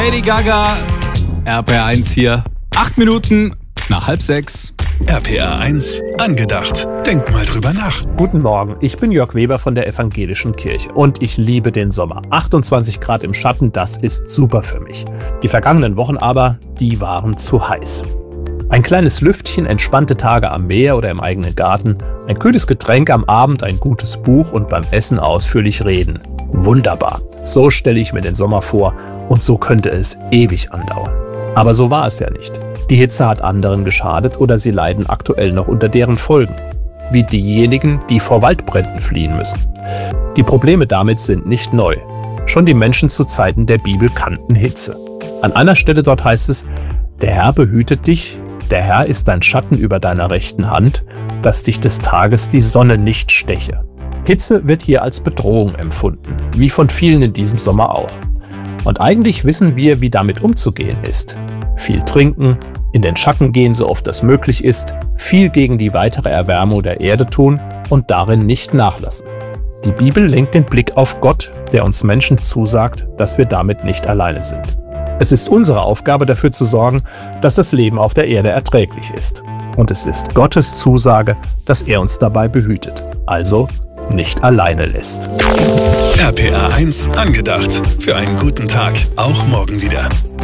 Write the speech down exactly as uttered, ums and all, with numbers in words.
Lady Gaga, R P R eins hier. Acht Minuten nach halb sechs. R P R eins angedacht. Denk mal drüber nach. Guten Morgen, ich bin Jörg Weber von der Evangelischen Kirche und ich liebe den Sommer. achtundzwanzig Grad im Schatten, das ist super für mich. Die vergangenen Wochen aber, die waren zu heiß. Ein kleines Lüftchen, entspannte Tage am Meer oder im eigenen Garten, ein kühles Getränk am Abend, ein gutes Buch und beim Essen ausführlich reden. Wunderbar, so stelle ich mir den Sommer vor und so könnte es ewig andauern. Aber so war es ja nicht. Die Hitze hat anderen geschadet oder sie leiden aktuell noch unter deren Folgen. Wie diejenigen, die vor Waldbränden fliehen müssen. Die Probleme damit sind nicht neu. Schon die Menschen zu Zeiten der Bibel kannten Hitze. An einer Stelle dort heißt es: Der Herr behütet dich, der Herr ist dein Schatten über deiner rechten Hand, dass dich des Tages die Sonne nicht steche. Hitze wird hier als Bedrohung empfunden, wie von vielen in diesem Sommer auch. Und eigentlich wissen wir, wie damit umzugehen ist. Viel trinken, in den Schatten gehen, so oft das möglich ist, viel gegen die weitere Erwärmung der Erde tun und darin nicht nachlassen. Die Bibel lenkt den Blick auf Gott, der uns Menschen zusagt, dass wir damit nicht alleine sind. Es ist unsere Aufgabe, dafür zu sorgen, dass das Leben auf der Erde erträglich ist. Und es ist Gottes Zusage, dass er uns dabei behütet, also nicht alleine lässt. R P R eins angedacht. Für einen guten Tag, auch morgen wieder.